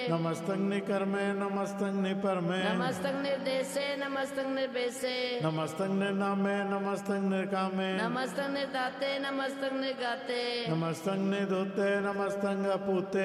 नमस्तं निकर्मे नमस्तं निपरमे नमस्तं निर्देशे नमस्तं निर्वेशे नमस्तं निर्नामे नमस्तं निर्कामे नमस्तं निर्दाते नमस्तं निर्गाते नमस्तं निधुते नमस्तं अपूते